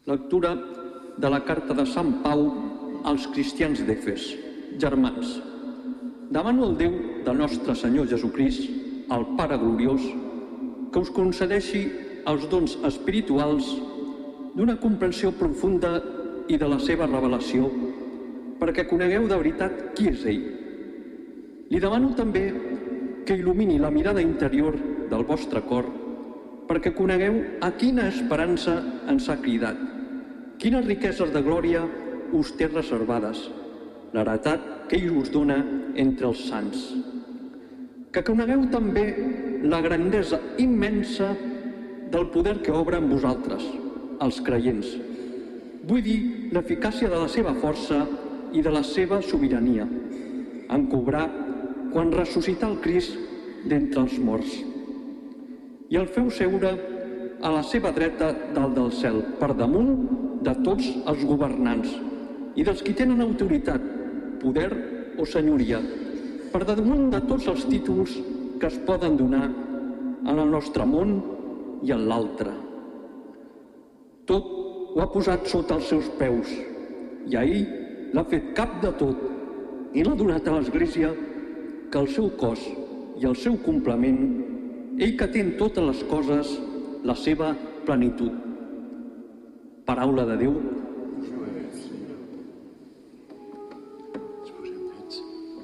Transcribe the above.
Lectura de la carta de Sant Pau als cristians d'Efes. Germans, demano al Déu del nostre Senyor Jesucrist, el Pare gloriós, que us concedeixi els dons espirituals d'una comprensió profunda i de la seva revelació, perquè conegueu de veritat qui és ell. Li demano també que il·lumini la mirada interior del vostre cor, perquè conegueu a quina esperança ens ha cridat, quines riqueses de glòria us té reservades, l'heretat que ell us dona entre els sants. Que conegueu també la grandesa immensa del poder que obra en vosaltres, els creients. Vull dir l'eficàcia de la seva força i de la seva sobirania, en cobrar quan ressuscità el Crist d'entre els morts. I el feu seure a la seva dreta dalt del cel, per damunt de tots els governants i dels qui tenen autoritat, poder o senyoria, per damunt de tots els títols que es poden donar en el nostre món i en l'altre. Tot ho ha posat sota els seus peus i a ell l'ha fet cap de tot i l'ha donat a l'Església, que el seu cos i el seu complement, ell que té en totes les coses la seva plenitud. Paraula de Déu,